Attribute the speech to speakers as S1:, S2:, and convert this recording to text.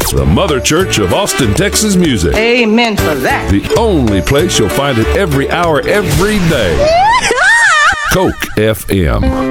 S1: is the Mother Church of Austin, Texas music.
S2: Amen for that.
S1: The only place you'll find it every hour, every day. Coke FM.